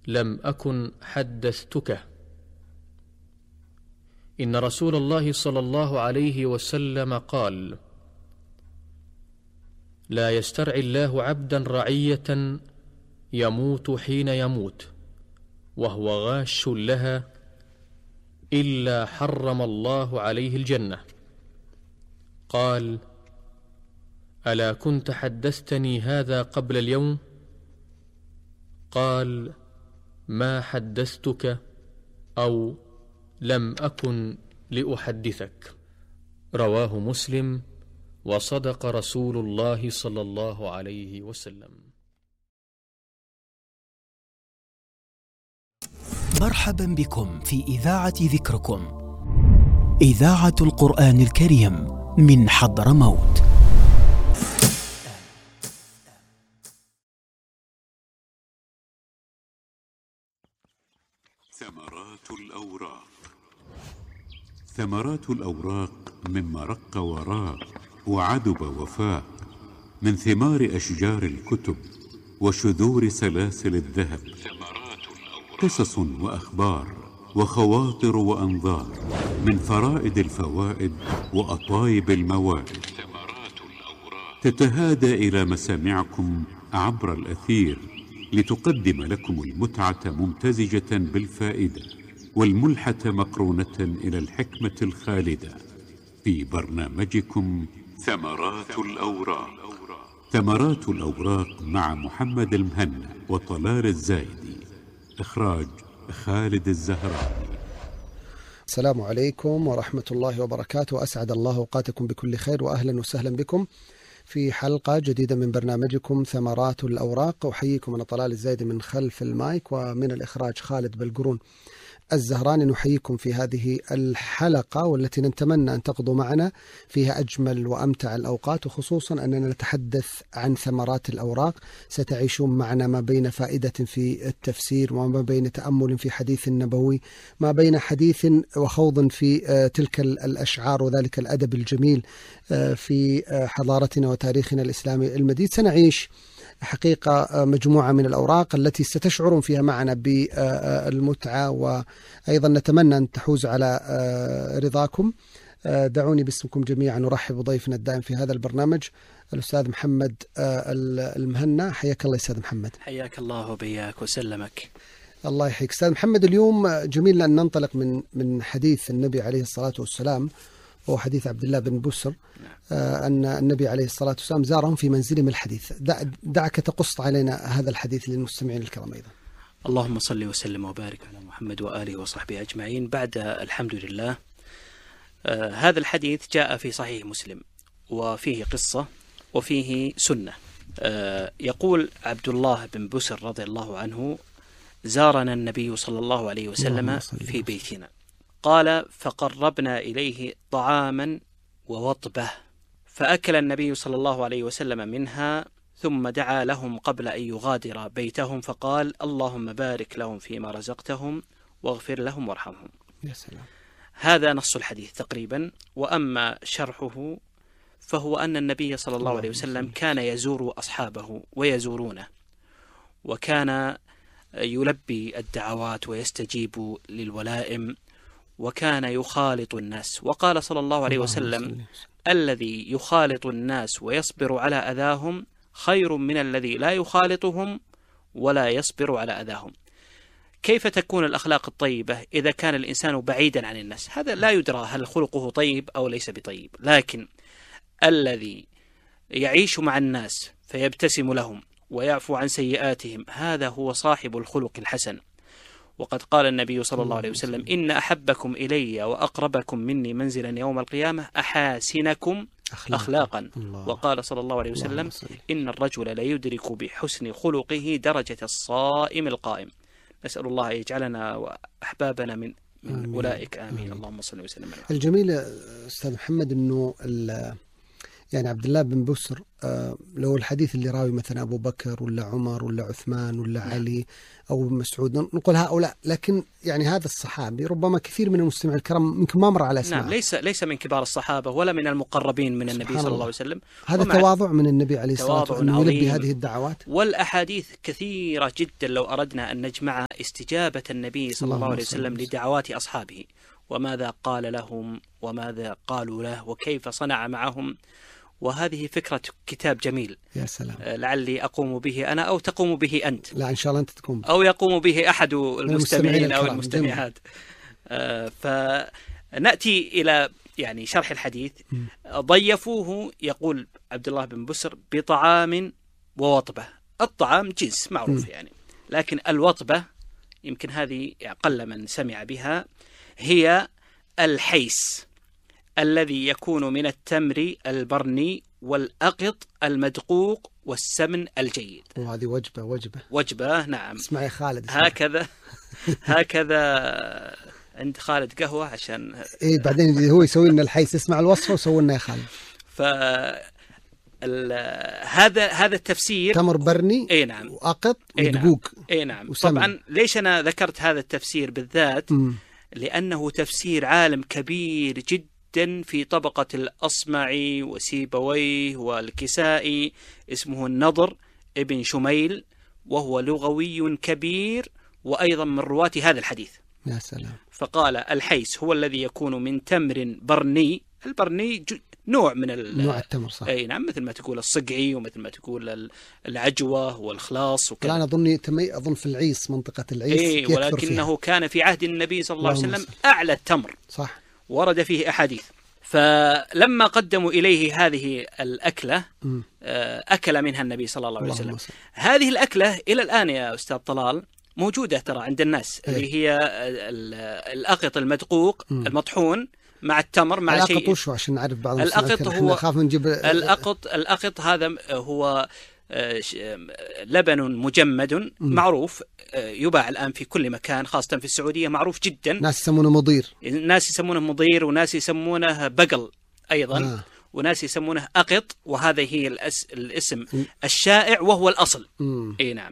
لم أكن حدثتك. إن رسول الله صلى الله عليه وسلم قال: لا يسترعي الله عبدا رعية يموت حين يموت وهو غاش لها إلا حرم الله عليه الجنة. قال: ألا كنت حدثتني هذا قبل اليوم؟ قال: ما حدثتك أو لم أكن لأحدثك. رواه مسلم. وصدق رسول الله صلى الله عليه وسلم. مرحبا بكم في إذاعة ذكركم، إذاعة القرآن الكريم من حضرموت. ثمرات الأوراق. ثمرات الأوراق مما رق وراق وعدب وفاق، من ثمار أشجار الكتب وشذور سلاسل الذهب، قصص وأخبار وخواطر وأنظار، من فرائد الفوائد وأطايب الموائد، تتهادى إلى مسامعكم عبر الأثير لتقدم لكم المتعة ممتزجة بالفائدة، والملحة مقرونة إلى الحكمة الخالدة، في برنامجكم ثمرات الأوراق. ثمرات الأوراق مع محمد المهنا وطلال الزايدي. إخراج خالد الزهراني. السلام عليكم ورحمة الله وبركاته. أسعد الله أوقاتكم بكل خير، وأهلا وسهلا بكم في حلقة جديدة من برنامجكم ثمرات الأوراق. أحييكم أنا طلال الزايدي من خلف المايك، ومن الإخراج خالد بالقرون الزهراني. نحييكم في هذه الحلقة، والتي نتمنى أن تقضوا معنا فيها أجمل وأمتع الأوقات، وخصوصا أننا نتحدث عن ثمرات الأوراق. ستعيشون معنا ما بين فائدة في التفسير، وما بين تأمل في حديث النبوي، ما بين حديث وخوض في تلك الأشعار وذلك الأدب الجميل في حضارتنا وتاريخنا الإسلامي المديد. سنعيش حقيقة مجموعة من الأوراق التي ستشعرون فيها معنا بالمتعة، وأيضا نتمنى أن تحوز على رضاكم. دعوني باسمكم جميعا نرحب بضيفنا الدائم في هذا البرنامج، الأستاذ محمد المهنا. حياك الله أستاذ محمد. حياك الله وبياك وسلمك. الله يحييك أستاذ محمد. اليوم جميل أن ننطلق من حديث النبي عليه الصلاة والسلام، وهو حديث عبد الله بن بسر، أن النبي عليه الصلاة والسلام زارهم في منزلهم الحديث. دعك تقص علينا هذا الحديث للمستمعين الكرام أيضا. اللهم صل وسلم وبارك على محمد وآله وصحبه أجمعين. بعد الحمد لله، هذا الحديث جاء في صحيح مسلم، وفيه قصة وفيه سنة. يقول عبد الله بن بسر رضي الله عنه: زارنا النبي صلى الله عليه وسلم في بيتنا، قال: فقربنا إليه طعاما ووطبه، فأكل النبي صلى الله عليه وسلم منها، ثم دعا لهم قبل أن يغادر بيتهم فقال: اللهم بارك لهم فيما رزقتهم واغفر لهم وارحمهم. يا سلام. هذا نص الحديث تقريبا. وأما شرحه فهو أن النبي صلى الله عليه وسلم كان يزور أصحابه ويزورونه، وكان يلبي الدعوات ويستجيب للولائم، وكان يخالط الناس. وقال صلى الله عليه وسلم: الذي يخالط الناس ويصبر على أذاهم خير من الذي لا يخالطهم ولا يصبر على أذاهم. كيف تكون الأخلاق الطيبة إذا كان الإنسان بعيدا عن الناس؟ هذا لا يدرى هل خلقه طيب أو ليس بطيب، لكن الذي يعيش مع الناس فيبتسم لهم ويعفو عن سيئاتهم، هذا هو صاحب الخلق الحسن. وقد قال النبي صلى الله عليه وسلم: إن أحبكم إلي وأقربكم مني منزلا يوم القيامة أحاسنكم أخلاقا. وقال صلى الله عليه وسلم: إن الرجل ليدرك بحسن خلقه درجة الصائم القائم. نسأل الله يجعلنا وأحبابنا من أولئك. آمين. اللهم صل وسلم على محمد. الجميل أستاذ محمد أنه يعني عبد الله بن بسر لو الحديث اللي راوي مثلا أبو بكر ولا عمر ولا عثمان ولا علي أو مسعود نقول هؤلاء، لكن يعني هذا الصحابي ربما كثير من المستمعين الكرام يمكن ما مر على اسمه. نعم، ليس من كبار الصحابة ولا من المقربين من النبي صلى الله عليه وسلم. هذا تواضع من النبي عليه الصلاة والسلام أنه يلبي هذه الدعوات. والأحاديث كثيرة جدا لو أردنا أن نجمع استجابة النبي صلى الله عليه وسلم لدعوات أصحابه، وماذا قال لهم وماذا قالوا له وكيف صنع معهم. وهذه فكرة كتاب جميل. يا سلام. لعلي أقوم به أنا أو تقوم به أنت. لا إن شاء الله أنت تقوم به. أو يقوم به أحد المستمعين أو المستمعات. فنأتي إلى يعني شرح الحديث. ضيفوه، يقول عبد الله بن بسر، بطعام ووطبة. الطعام جنس معروف يعني، لكن الوطبة يمكن هذه قل من سمع بها، هي الحيس الذي يكون من التمر البرني والأقط المدقوق والسمن الجيد. وهذه وجبة. نعم. اسمع يا خالد، اسمع. هكذا عند خالد قهوة عشان إيه بعدين هو يسوي لنا الحيس. اسمع الوصفة وسوي لنا يا خالد. هذا التفسير تمر برني. اي نعم. وأقط مدقوق. اي نعم. طبعا ليش أنا ذكرت هذا التفسير بالذات؟ لأنه تفسير عالم كبير جدا في طبقة الأصمعي وسيبويه والكسائي، اسمه النضر ابن شميل، وهو لغوي كبير وأيضا من رواة هذا الحديث. يا سلام. فقال الحيس هو الذي يكون من تمر برني. البرني نوع من نوع التمر، صح. أي نعم، مثل ما تقول الصقعي ومثل ما تقول العجوة والخلاص وكذا. أنا أظن في العيس، منطقة العيس. ولكنه فيها. كان في عهد النبي صلى الله عليه وسلم أعلى التمر، صح. ورد فيه أحاديث. فلما قدموا إليه هذه الأكلة أكل منها النبي صلى الله عليه وسلم. هذه الأكلة إلى الآن يا أستاذ طلال موجودة ترى عند الناس، اللي هي الأقط المدقوق المطحون مع التمر مع شيء. الأقط وشو عشان نعرف بعض الأقط هو الأقط هذا هو لبن مجمد معروف، يباع الآن في كل مكان، خاصة في السعودية معروف جدا. ناس يسمونه مضير. وناس يسمونه بقل أيضا. وناس يسمونه أقط، وهذا هي الاسم الشائع وهو الأصل. اي نعم.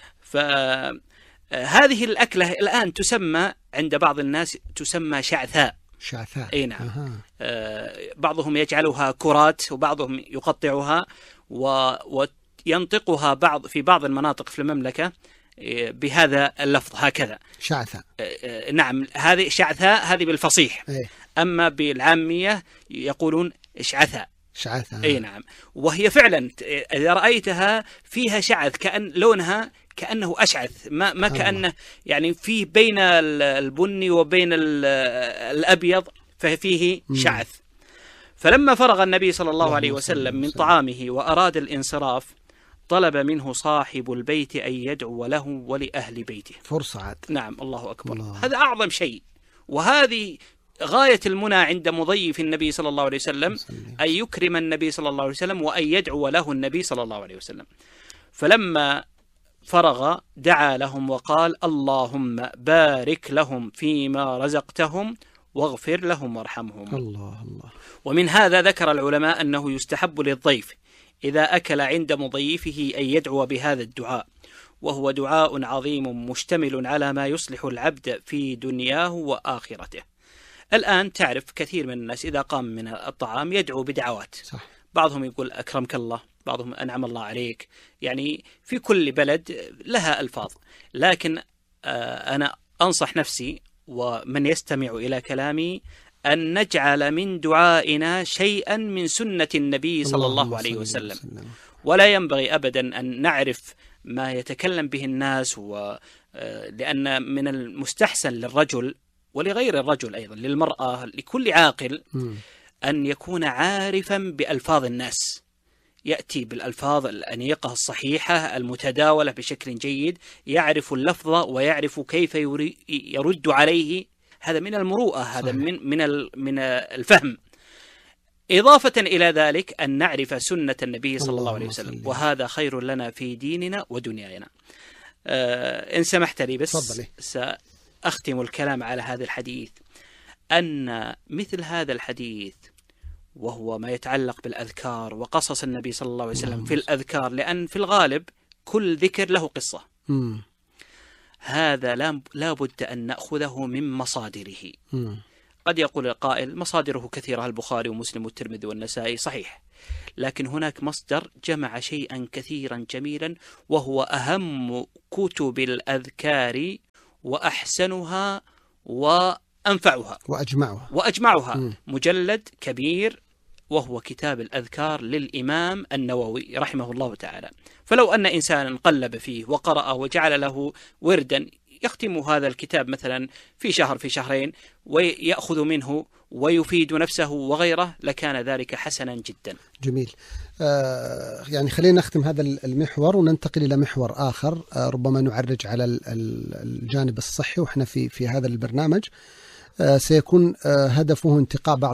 فهذه الأكلة الآن تسمى عند بعض الناس تسمى شعثاء. اي نعم. بعضهم يجعلها كرات وبعضهم يقطعها وينطقها في بعض المناطق في المملكة بهذا اللفظ هكذا، شعثاء. نعم، هذه شعثاء هذه بالفصيح. أما بالعامية يقولون شعثاء. اي نعم. وهي فعلا إذا رأيتها فيها شعث، كأن لونها كأنه أشعث، ما كأنه يعني فيه بين البني وبين الأبيض، ففيه شعث. فلما فرغ النبي صلى الله عليه وسلم من طعامه وأراد الانصراف، طلب منه صاحب البيت أن يدعو له ولأهل بيته. فرصة عاد. نعم، الله أكبر. هذا أعظم شيء، وهذه غاية المنى عند مضيف النبي صلى الله عليه وسلم، أن يكرم النبي صلى الله عليه وسلم وأن يدعو له النبي صلى الله عليه وسلم. فلما فرغ دعا لهم وقال: اللهم بارك لهم فيما رزقتهم واغفر لهم وارحمهم. الله. ومن هذا ذكر العلماء أنه يستحب للضيف إذا أكل عند مضيفه أن يدعو بهذا الدعاء، وهو دعاء عظيم مشتمل على ما يصلح العبد في دنياه وآخرته. الآن تعرف كثير من الناس إذا قام من الطعام يدعو بدعوات، صح. بعضهم يقول أكرمك الله، بعضهم أنعم الله عليك، يعني في كل بلد لها ألفاظ. لكن أنا أنصح نفسي ومن يستمع إلى كلامي أن نجعل من دعائنا شيئا من سنة النبي صلى الله عليه وسلم. ولا ينبغي أبدا أن نعرف ما يتكلم به الناس، لأن من المستحسن للرجل ولغير الرجل أيضا، للمرأة، لكل عاقل، أن يكون عارفا بألفاظ الناس، يأتي بالألفاظ الأنيقة الصحيحة المتداولة بشكل جيد، يعرف اللفظ ويعرف كيف يرد عليه. هذا من المروءة، هذا من الفهم. إضافة إلى ذلك أن نعرف سنة النبي صلى الله عليه وسلم، وهذا خير لنا في ديننا ودنيانا. إن سمحت لي بس سأختم الكلام على هذا الحديث، أن مثل هذا الحديث وهو ما يتعلق بالأذكار وقصص النبي صلى الله عليه وسلم في الأذكار، لأن في الغالب كل ذكر له قصة. هذا لا بد أن نأخذه من مصادره. قد يقول القائل مصادره كثيرة، البخاري ومسلم والترمذي والنسائي، صحيح، لكن هناك مصدر جمع شيئا كثيرا جميلا، وهو أهم كتب الأذكار وأحسنها وأنفعها وأجمعها مجلد كبير، وهو كتاب الأذكار للإمام النووي رحمه الله تعالى. فلو أن إنسانا قلب فيه وقرأ وجعل له وردا يختم هذا الكتاب مثلا في شهر في شهرين ويأخذ منه ويفيد نفسه وغيره، لكان ذلك حسنا جدا. جميل. يعني خلينا نختم هذا المحور وننتقل إلى محور آخر، ربما نعرج على الجانب الصحي، وإحنا في هذا البرنامج سيكون هدفه انتقاء بعض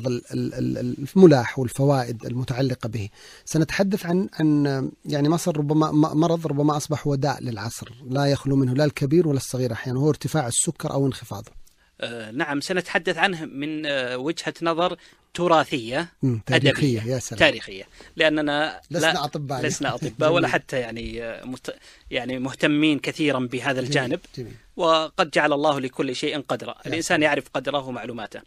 الملاح والفوائد المتعلقة به. سنتحدث عن يعني مرض ربما أصبح وداء للعصر، لا يخلو منه لا الكبير ولا الصغير أحيانا، هو ارتفاع السكر أو انخفاضه. نعم، سنتحدث عنه من وجهة نظر تراثية تاريخية. يا سلام. تاريخية، لأننا لسنا أطباء ولا حتى يعني مهتمين كثيرا بهذا الجانب. جميل. وقد جعل الله لكل شيء قدرا، الإنسان يعرف قدره ومعلوماته.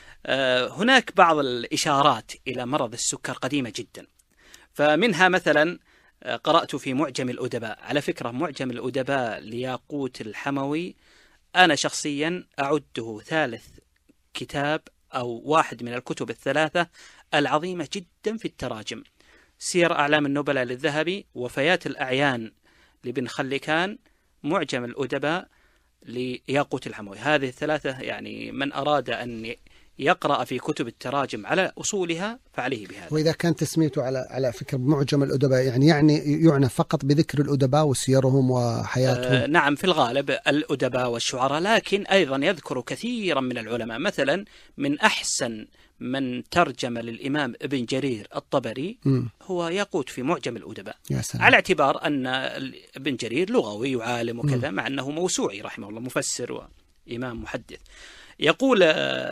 هناك بعض الإشارات إلى مرض السكر قديمة جدا، فمنها مثلا قرأت في معجم الأدباء، على فكرة معجم الأدباء لياقوت الحموي أنا شخصيا أعده ثالث كتاب أو واحد من الكتب الثلاثة العظيمة جدا في التراجم. سير أعلام النبلاء للذهبي، وفيات الأعيان لابن خلكان، معجم الأدباء لياقوت الحموي. هذه الثلاثة يعني من أراد أن يقرأ في كتب التراجم على أصولها فعليه بهذا. وإذا كان تسميته على فكرة معجم الأدباء يعني يعنى فقط بذكر الأدباء وسيرهم وحياتهم؟ نعم، في الغالب الأدباء والشعراء، لكن أيضا يذكر كثيرا من العلماء. مثلا من أحسن من ترجم للإمام ابن جرير الطبري هو ياقوت في معجم الأدباء، على اعتبار أن ابن جرير لغوي وعالم وكذا، مع أنه موسوعي رحمه الله، مفسر وإمام محدث. يقول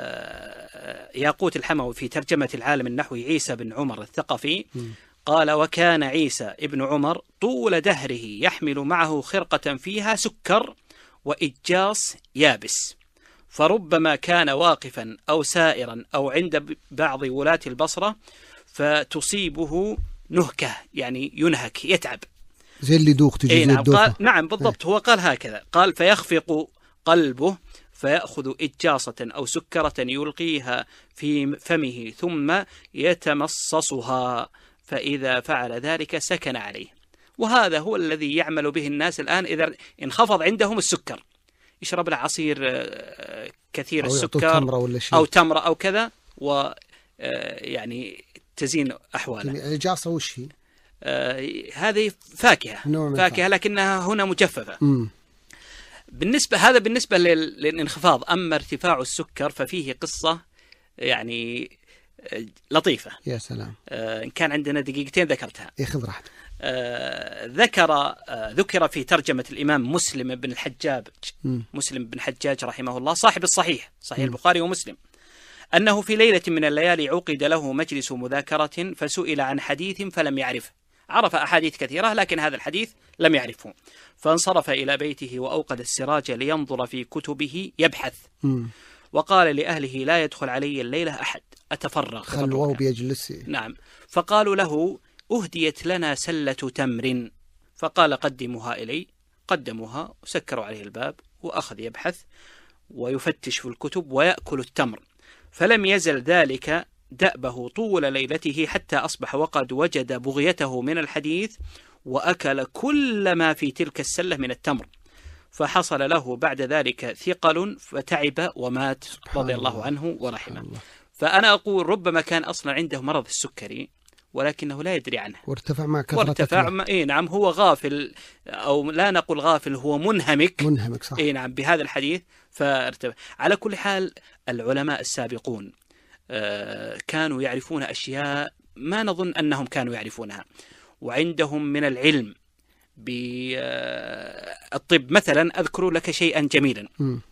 ياقوت الحموي في ترجمة العالم النحوي عيسى بن عمر الثقفي، قال: وكان عيسى ابن عمر طول دهره يحمل معه خرقة فيها سكر وإجاص يابس، فربما كان واقفا أو سائرا أو عند بعض ولاة البصرة فتصيبه نهكة، يعني ينهك يتعب زي اللي دوخ تجي زي الدوخة. نعم بالضبط. هو قال هكذا، قال: فيخفق قلبه فيأخذ إجاصة أو سكرة يلقيها في فمه ثم يتمصصها، فإذا فعل ذلك سكن عليه. وهذا هو الذي يعمل به الناس الآن إذا انخفض عندهم السكر، يشرب له عصير كثير السكر أو تمرة أو كذا، ويعني تزين أحواله. الإجاصة وش هي؟ هذه فاكهة لكنها هنا مجففة. بالنسبة للانخفاض. أما ارتفاع السكر ففيه قصة يعني لطيفة. يا سلام. إن كان عندنا دقيقتين ذكرتها. خذ راحتك. ذكر في ترجمة الإمام مسلم بن حجاج رحمه الله، صاحب صحيح البخاري ومسلم، أنه في ليلة من الليالي عقد له مجلس مذاكرة فسئل عن حديث فلم يعرفه. عرف أحاديث كثيرة لكن هذا الحديث لم يعرفه، فانصرف إلى بيته وأوقد السراج لينظر في كتبه يبحث. وقال لأهله: لا يدخل علي الليلة أحد، أتفرغ. خلوه بيجلس. نعم. فقالوا له: أهديت لنا سلة تمر. فقال: قدموها إلي. قدموها وسكروا عليه الباب، وأخذ يبحث ويفتش في الكتب ويأكل التمر، فلم يزل ذلك دأبه طول ليلته حتى أصبح وقد وجد بغيته من الحديث، وأكل كل ما في تلك السلة من التمر، فحصل له بعد ذلك ثقل فتعب ومات رضي الله عنه ورحمه. فأنا أقول ربما كان أصلا عنده مرض السكري ولكنه لا يدري عنه، وارتفع مع كثرة نعم، هو غافل، أو لا نقول غافل، هو منهمك صح. نعم بهذا الحديث فارتفع. على كل حال العلماء السابقون كانوا يعرفون أشياء ما نظن أنهم كانوا يعرفونها، وعندهم من العلم بالطب. مثلا أذكر لك شيئا جميلا.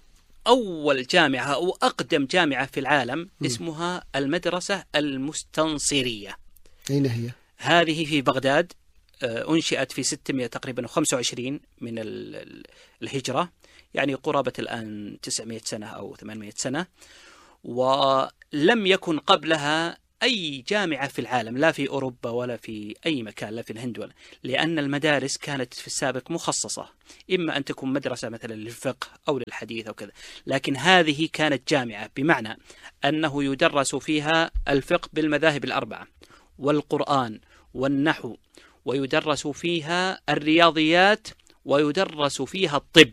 أول جامعة أو أقدم جامعة في العالم اسمها المدرسة المستنصرية. أين هي؟ هذه في بغداد، أنشئت في 625 من الهجرة، يعني قرابة الآن 900 سنة أو 800 سنة. ولم يكن قبلها أي جامعة في العالم، لا في أوروبا ولا في أي مكان، لا في الهند لأن المدارس كانت في السابق مخصصة، إما أن تكون مدرسة مثلا للفقه أو للحديث أو كذا، لكن هذه كانت جامعة، بمعنى أنه يدرس فيها الفقه بالمذاهب الأربعة والقرآن والنحو، ويدرس فيها الرياضيات، ويدرس فيها الطب.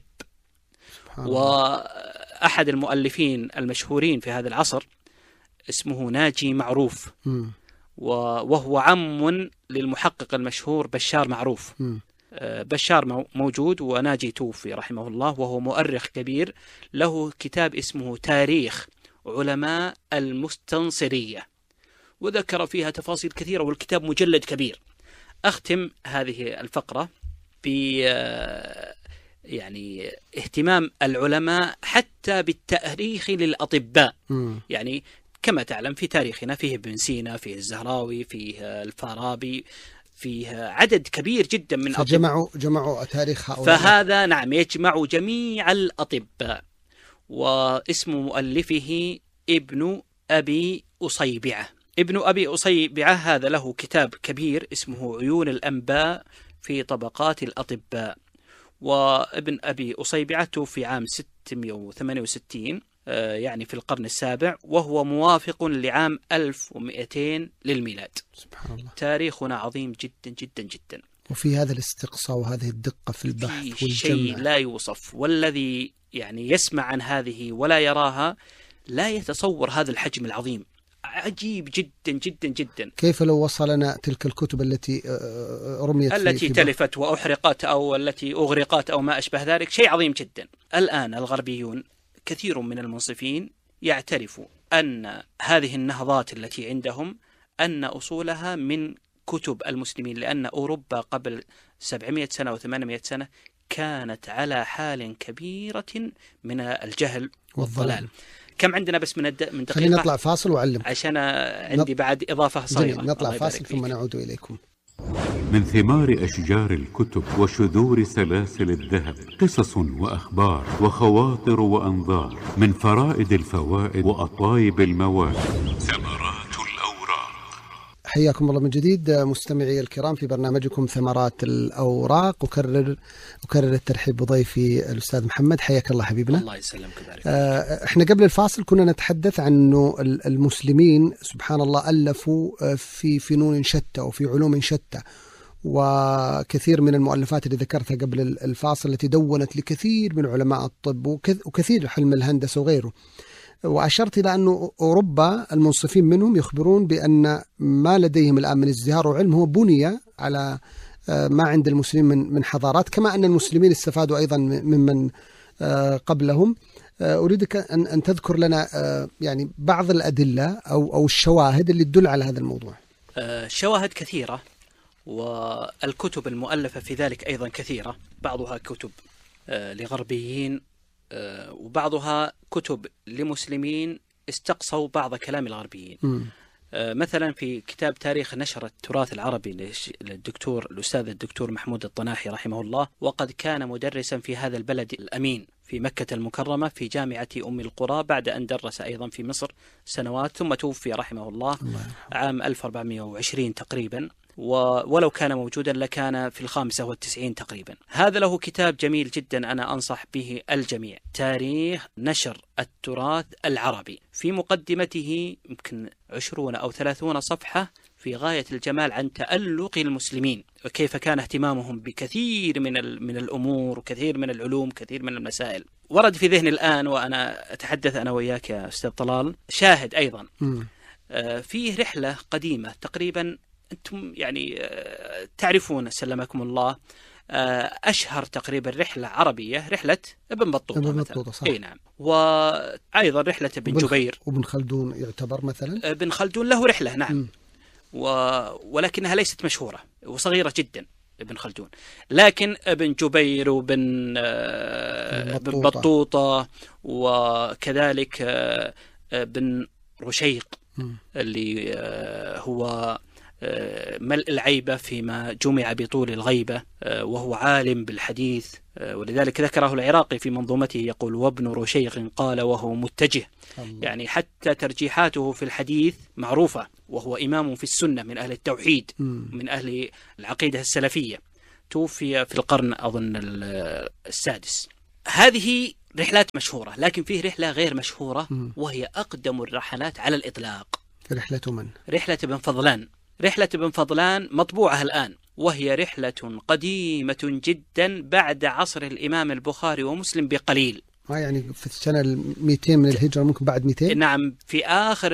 وأحد المؤلفين المشهورين في هذا العصر اسمه ناجي معروف، وهو عم للمحقق المشهور بشار معروف. بشار موجود وناجي توفي رحمه الله، وهو مؤرخ كبير، له كتاب اسمه تاريخ علماء المستنصرية، وذكر فيها تفاصيل كثيرة، والكتاب مجلد كبير. أختم هذه الفقرة ب يعني اهتمام العلماء حتى بالتاريخ للأطباء. يعني كما تعلم في تاريخنا فيه ابن سينا، فيه الزهراوي، فيه الفارابي، فيه عدد كبير جدا من الأطباء. جمعوا تاريخ هؤلاء. فهذا نعم يجمع جميع الأطباء. واسم مؤلفه ابن أبي أصيبعة. ابن أبي أصيبعة هذا له كتاب كبير اسمه عيون الأنباء في طبقات الأطباء. وابن أبي أصيبعة توفي عام 668، يعني في القرن السابع، وهو موافق لعام 1200 للميلاد. سبحان الله. تاريخنا عظيم جدا جدا جدا، وفي هذا الاستقصاء وهذه الدقة في البحث والجمع شيء لا يوصف. والذي يعني يسمع عن هذه ولا يراها لا يتصور هذا الحجم العظيم، عجيب جدا جدا جدا. كيف لو وصلنا تلك الكتب التي رميت التي تلفت وأحرقت أو التي أغرقت أو ما أشبه ذلك، شيء عظيم جدا. الآن الغربيون كثير من المنصفين يعترفوا أن هذه النهضات التي عندهم أن أصولها من كتب المسلمين، لأن أوروبا قبل 700 سنة و800 سنة كانت على حال كبيرة من الجهل والضلال. كم عندنا بس من دقيقة؟ خلينا نطلع فاصل وأعلم، عشان عندي بعد إضافة صغيرة. نطلع فاصل ثم نعود إليكم. من ثمار أشجار الكتب وشذور سلاسل الذهب قصص وأخبار وخواطر وأنظار، من فرائد الفوائد وأطايب المواد ثمرات الأوراق. حياكم الله من جديد مستمعي الكرام في برنامجكم ثمرات الأوراق. أكرر الترحيب بضيفي الأستاذ محمد. حياك الله حبيبنا. الله يسلمك ويبارك. احنا قبل الفاصل كنا نتحدث عن أنه المسلمين سبحان الله ألفوا في فنون شتى وفي علوم شتى، وكثير من المؤلفات اللي ذكرتها قبل الفاصل التي دونت لكثير من علماء الطب وكثير علم الهندسة وغيره. وأشرت إلى أن أوروبا المنصفين منهم يخبرون بأن ما لديهم الآن من ازدهار وعلم هو بني على ما عند المسلمين من حضارات، كما أن المسلمين استفادوا أيضا ممن قبلهم. أريدك أن تذكر لنا يعني بعض الأدلة أو الشواهد اللي تدل على هذا الموضوع. شواهد كثيرة، والكتب المؤلفة في ذلك أيضا كثيرة، بعضها كتب لغربيين وبعضها كتب لمسلمين استقصوا بعض كلام الغربيين. مثلا في كتاب تاريخ نشر التراث العربي الأستاذ الدكتور محمود الطناحي رحمه الله، وقد كان مدرسا في هذا البلد الأمين في مكة المكرمة في جامعة أم القرى، بعد أن درس أيضا في مصر سنوات، ثم توفي رحمه الله عام 1420 تقريبا، ولو كان موجودا لكان في 95 تقريبا. هذا له كتاب جميل جدا أنا أنصح به الجميع، تاريخ نشر التراث العربي. في مقدمته يمكن 20 أو 30 صفحة في غاية الجمال عن تألق المسلمين، وكيف كان اهتمامهم بكثير من الأمور وكثير من العلوم، كثير من المسائل. ورد في ذهني الآن وأنا أتحدث أنا وياك يا أستاذ طلال شاهد أيضا. فيه رحلة قديمة تقريبا أنتم يعني تعرفون سلمكم الله، أشهر تقريبا رحلة عربية رحلة ابن بطوطة. أي نعم. وأيضا رحلة ابن جبير. وابن خلدون يعتبر مثلا. ابن خلدون له رحلة نعم، ولكنها ليست مشهورة وصغيرة جدا. ابن خلدون. لكن ابن جبير وابن بطوطة وكذلك ابن رشيق اللي هو ملء العيبة فيما جمع بطول الغيبة، وهو عالم بالحديث، ولذلك ذكره العراقي في منظومته يقول: وابن رشيق قال وهو متجه. يعني حتى ترجيحاته في الحديث معروفة، وهو إمام في السنة من أهل التوحيد من أهل العقيدة السلفية. توفي في القرن أظن السادس. هذه رحلات مشهورة، لكن فيه رحلة غير مشهورة وهي أقدم الرحلات على الإطلاق. رحلة من؟ رحلة ابن فضلان. رحلة ابن فضلان مطبوعة الآن، وهي رحلة قديمة جدا بعد عصر الإمام البخاري ومسلم بقليل. يعني في السنة 200 من الهجرة، ممكن بعد 200. نعم، في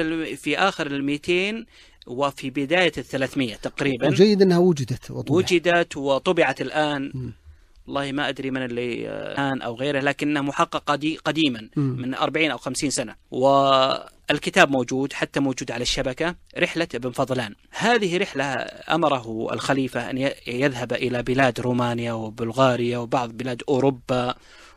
آخر 200 وفي بداية 300 تقريبا. وجيد أنها وجدت وطبعت الآن. والله ما أدري من اللي الآن أو غيره، لكنها محققة قديما من 40 أو 50 سنة، والكتاب موجود، حتى موجود على الشبكة. رحلة ابن فضلان هذه رحلة أمره الخليفة أن يذهب إلى بلاد رومانيا وبلغاريا وبعض بلاد أوروبا،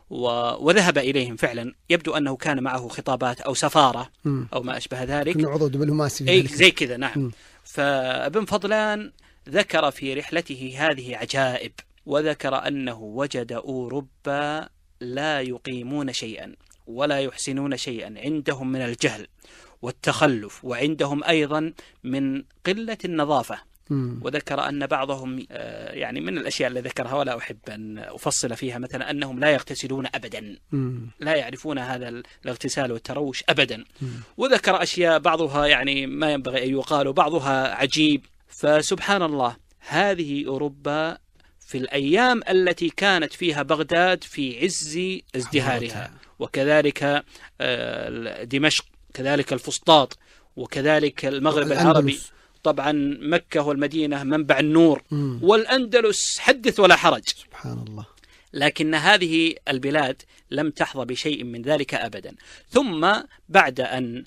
وذهب إليهم فعلا. يبدو أنه كان معه خطابات أو سفارة أو ما أشبه ذلك، عضو دبلوماسي زي كذا. نعم. فابن فضلان ذكر في رحلته هذه عجائب، وذكر أنه وجد أوروبا لا يقيمون شيئا ولا يحسنون شيئا، عندهم من الجهل والتخلف، وعندهم أيضا من قلة النظافة. وذكر أن بعضهم يعني من الأشياء اللي ذكرها ولا أحب أن أفصل فيها، مثلا أنهم لا يغتسلون أبدا، لا يعرفون هذا الاغتسال والتروش أبدا. وذكر أشياء بعضها يعني ما ينبغي أن يقال، وبعضها عجيب. فسبحان الله، هذه أوروبا في الأيام التي كانت فيها بغداد في عز ازدهارها، وكذلك دمشق، كذلك الفسطاط، وكذلك المغرب العربي، طبعا مكة والمدينة منبع النور، والأندلس حدث ولا حرج. سبحان الله. لكن هذه البلاد لم تحظى بشيء من ذلك أبدا. ثم بعد أن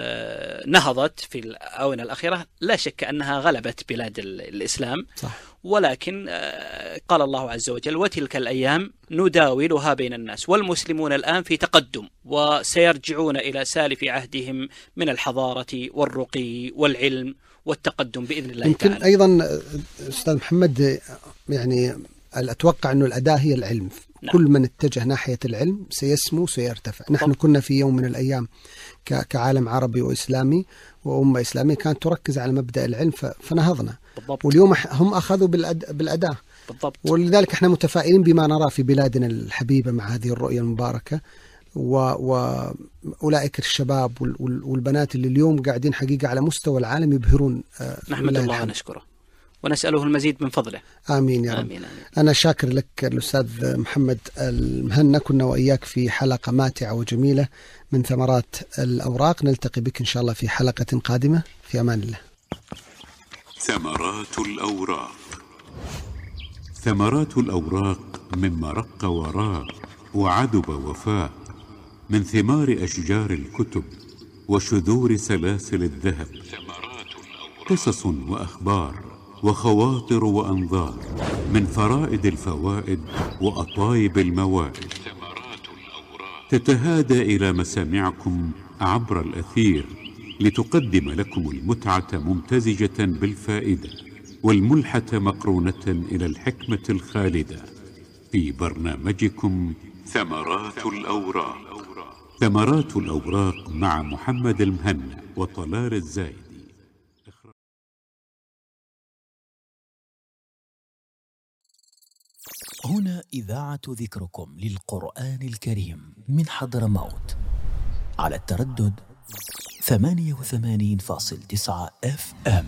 نهضت في الآونة الأخيرة، لا شك أنها غلبت بلاد الإسلام. صح. ولكن قال الله عز وجل: وتلك الأيام نداولها بين الناس. والمسلمون الآن في تقدم، وسيرجعون إلى سالف عهدهم من الحضارة والرقي والعلم والتقدم بإذن الله يمكن تعالى. أيضا أستاذ محمد، يعني أتوقع أنه الأداة هي العلم. نعم. كل من اتجه ناحية العلم سيسمو سيرتفع. نحن كنا في يوم من الأيام كعالم عربي وإسلامي وأمة إسلامية كانت تركز على مبدأ العلم، فنهضنا. بالضبط. واليوم هم أخذوا بالأداة. بالضبط. ولذلك احنا متفائلين بما نرى في بلادنا الحبيبة مع هذه الرؤية المباركة، وأولئك الشباب والبنات اللي اليوم قاعدين حقيقة على مستوى العالم يبهرون. نحمد الله ونشكره ونسأله المزيد من فضله. آمين يا رب. آمين. أنا شاكر لك الأستاذ محمد المهنا، كنا وإياك في حلقة ماتعة وجميلة من ثمرات الأوراق. نلتقي بك إن شاء الله في حلقة قادمة، في أمان الله. ثمرات الأوراق. ثمرات الأوراق مما رق وراق وعذب وفاق، من ثمار أشجار الكتب وشذور سلاسل الذهب. قصص وأخبار وخواطر وأنظار، من فرائد الفوائد وأطايب الموائد، تتهادى إلى مسامعكم عبر الأثير، لتقدم لكم المتعة ممتزجة بالفائدة، والملحة مقرونة إلى الحكمة الخالدة، في برنامجكم ثمرات الأوراق. ثمرات الأوراق مع محمد المهنا وطلال الزايد. هنا إذاعة ذكركم للقرآن الكريم من حضرموت، على التردد 88.9 FM.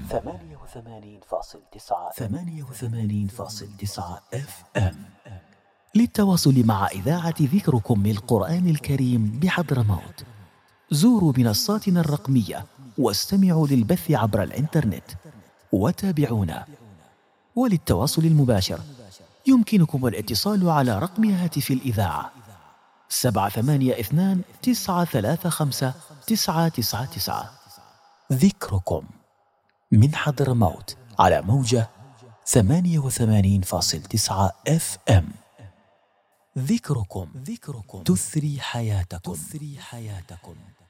88.9 FM. للتواصل مع إذاعة ذكركم للقرآن الكريم بحضرموت، زوروا منصاتنا الرقمية واستمعوا للبث عبر الإنترنت وتابعونا. وللتواصل المباشر يمكنكم الاتصال على رقم هاتف الإذاعة 782-935-999. ذكركم من حضرموت على موجة 88.9 FM. ذكركم تثري حياتكم.